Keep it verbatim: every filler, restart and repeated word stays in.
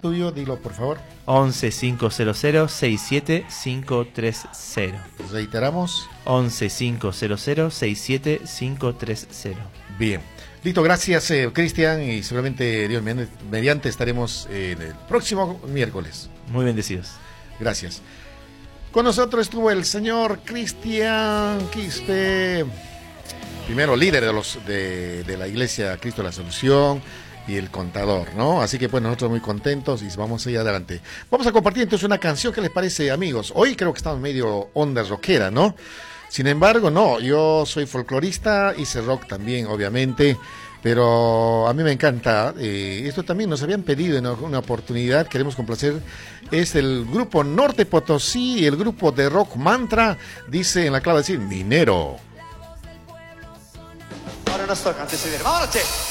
tuyo, dilo por favor. once cinco cero cero seis siete cinco tres cero. Reiteramos. once cinco cero cero seis siete cinco tres cero. Bien. Listo, gracias eh, Cristian, y seguramente Dios mediante estaremos eh, en el próximo miércoles. Muy bendecidos. Gracias. Con nosotros estuvo el señor Cristian Quispe, primero líder de los de, de la Iglesia Cristo de la Solución, y el contador, ¿no? Así que pues nosotros muy contentos y vamos a ir adelante. Vamos a compartir entonces una canción. ¿Qué les parece, amigos? Hoy creo que estamos medio onda rockera, ¿no? Sin embargo, no, yo soy folclorista, hice rock también, obviamente, pero a mí me encanta. Eh, esto también nos habían pedido en una oportunidad, queremos complacer. Es el grupo Norte Potosí y el grupo de rock Mantra, dice en la clave decir Minero. Ahora nos toca antes de ver. ¡Vámonos, che!